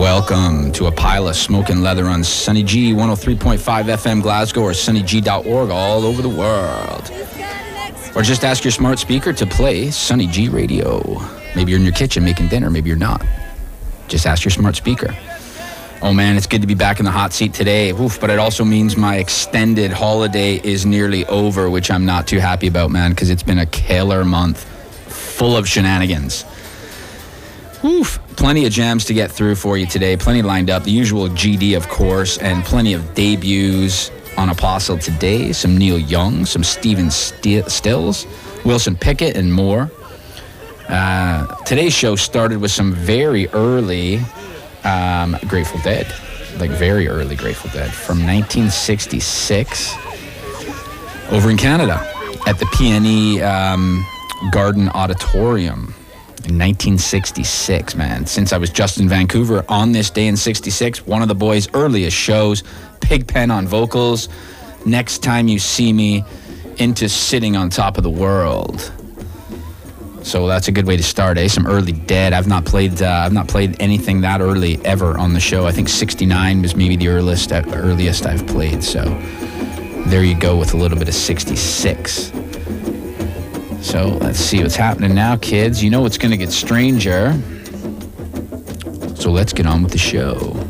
Welcome to a pile of smoking leather on Sunny G 103.5 FM Glasgow or sunnyg.org all over the world. Or just ask your smart speaker to play Sunny G Radio. Maybe you're in your kitchen making dinner, maybe you're not. Just ask your smart speaker. Oh man, it's good to be back in the hot seat today. Oof, but it also means my extended holiday is nearly over, which I'm not too happy about, man, because it's been a killer month full of shenanigans. Oof. Plenty of jams to get through for you today. Plenty lined up. The usual GD, of course, and plenty of debuts on Apostle today. Some Neil Young, some Stephen Stills, Wilson Pickett, and more. Today's show started with some very early Grateful Dead. Like very early Grateful Dead from 1966 over in Canada at the PNE Garden Auditorium. In 1966, man. Since I was just in Vancouver on this day in 66, one of the boys' earliest shows, Pigpen on vocals. Next Time You See Me, into Sitting on Top of the World. So that's a good way to start, eh? Some early Dead. I've not played anything that early ever on the show. I think 69 was maybe the earliest I've played. So there you go with a little bit of 66. So let's see what's happening now, kids. You know it's going to get stranger. So let's get on with the show.